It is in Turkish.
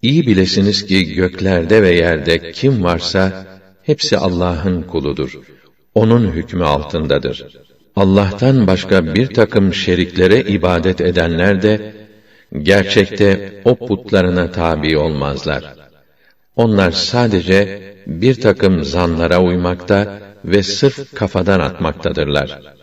İyi bilesiniz ki göklerde ve yerde kim varsa hepsi Allah'ın kuludur. Onun hükmü altındadır. Allah'tan başka bir takım şeriklere ibadet edenler de gerçekte o putlarına tabi olmazlar. Onlar sadece bir takım zanlara uymakta ve sırf kafadan atmaktadırlar.